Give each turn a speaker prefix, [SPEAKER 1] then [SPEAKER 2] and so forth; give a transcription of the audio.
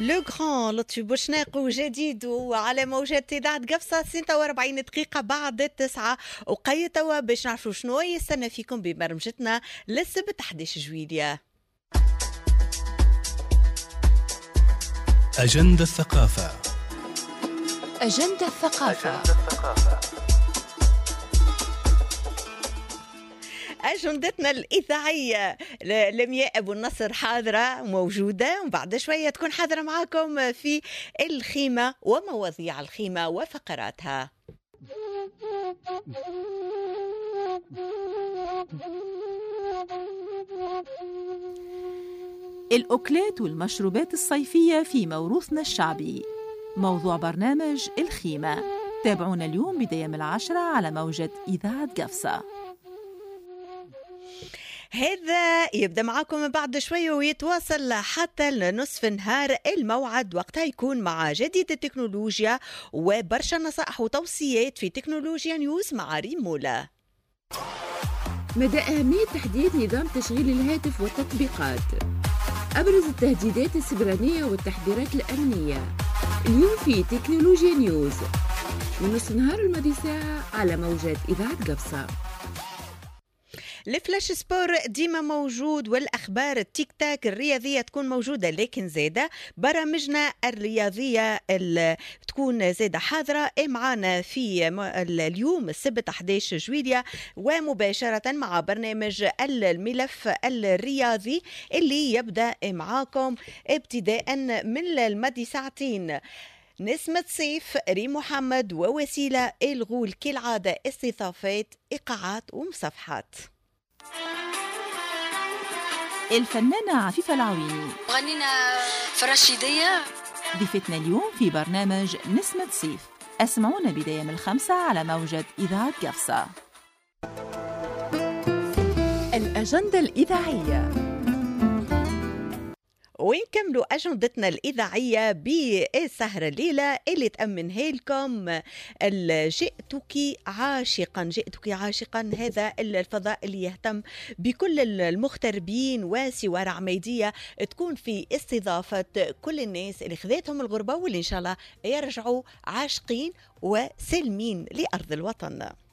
[SPEAKER 1] لو غران لطفي بوشناق جديد وعلى موجات إذاعة قفصة 46 دقيقة بعد التسعة، وقيت توا باش نعرفوا شنو يستنى فيكم ببرمجتنا للسبت 11 جويلية.
[SPEAKER 2] أجندة الثقافة.
[SPEAKER 3] أجندة الثقافة.
[SPEAKER 1] أجندتنا الإذاعية لمياء أبو النصر حاضرة موجودة، وبعد شوية تكون حاضرة معاكم في الخيمة ومواضيع الخيمة وفقراتها.
[SPEAKER 3] الأكلات والمشروبات الصيفية في موروثنا الشعبي، موضوع برنامج الخيمة. تابعونا اليوم بداية من 10 على موجة إذاعة قفصة.
[SPEAKER 1] هذا يبدأ معاكم بعد شوية ويتواصل حتى لنصف نهار الموعد، وقتها يكون مع جديد التكنولوجيا وبرشا نصائح وتوصيات في تكنولوجيا نيوز مع ريم مولا.
[SPEAKER 4] مدى أهمية تحديث نظام تشغيل الهاتف والتطبيقات، أبرز التهديدات السبرانية والتحذيرات الأمنية، اليوم في تكنولوجيا نيوز من نصف نهار الماضي ساعة على موجات إذاعة قفصة.
[SPEAKER 1] الفلاش سبور ديما موجود، والأخبار التيك تاك الرياضية تكون موجودة، لكن زادة برامجنا الرياضية تكون زادة حاضرة معنا في اليوم السبت 11 جويلية، ومباشرة مع برنامج الملف الرياضي اللي يبدأ معاكم ابتداء من الماضي ساعتين. نسمة سيف، ريم محمد ووسيلة الغول كالعادة، استضافات، إيقاعات ومصافحات.
[SPEAKER 3] الفنانة عفيفة العويني
[SPEAKER 5] غنينا في الرشيدية
[SPEAKER 3] ضيفتنا اليوم في برنامج نسمة سيف. اسمعونا بداية من 5 على موجة إذاعة قفصة. الأجندة الإذاعية،
[SPEAKER 1] ونكملوا أجندتنا الإذاعية بالسهرة الليلة اللي تأمنها لكم جئتك عاشقا. جئتك عاشقا هذا الفضاء اللي يهتم بكل المغتربين، وسوار عميدية تكون في استضافة كل الناس اللي خذتهم الغربة واللي إن شاء الله يرجعوا عاشقين وسلمين لأرض الوطن.